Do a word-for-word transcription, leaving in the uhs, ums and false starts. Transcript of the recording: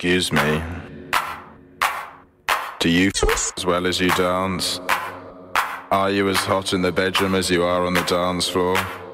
Excuse me. Do you f- as well as you dance? Are you as hot in the bedroom as you are on the dance floor?